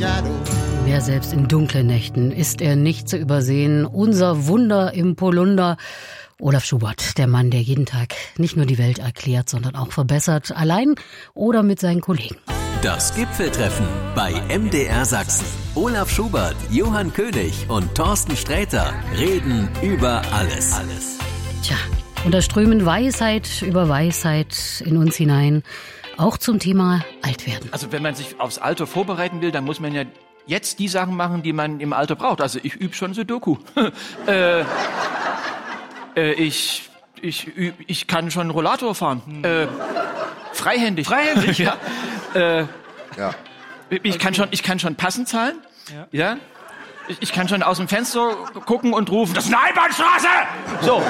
Ja, selbst in dunklen Nächten ist er nicht zu übersehen. Unser Wunder im Polunder. Olaf Schubert, der Mann, der jeden Tag nicht nur die Welt erklärt, sondern auch verbessert, allein oder mit seinen Kollegen. Das Gipfeltreffen bei MDR Sachsen. Olaf Schubert, Johann König und Thorsten Sträter reden über alles. Tja, und da strömen Weisheit über Weisheit in uns hinein, auch zum Thema Altwerden. Also wenn man sich aufs Alter vorbereiten will, dann muss man ja jetzt die Sachen machen, die man im Alter braucht. Also ich übe schon Sudoku. Ich kann schon Rollator fahren. Freihändig. Freihändig, ja. Ja. Ich kann schon Passen zahlen. Ja. Ich kann schon aus dem Fenster gucken und rufen, das ist eine Einbahnstraße! So.